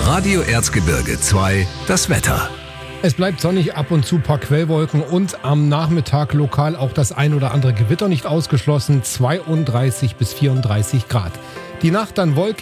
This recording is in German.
Radio Erzgebirge 2, das Wetter. Es bleibt sonnig, ab und zu ein paar Quellwolken und am Nachmittag lokal auch das ein oder andere Gewitter nicht ausgeschlossen, 32 bis 34 Grad. Die Nacht dann wolkig.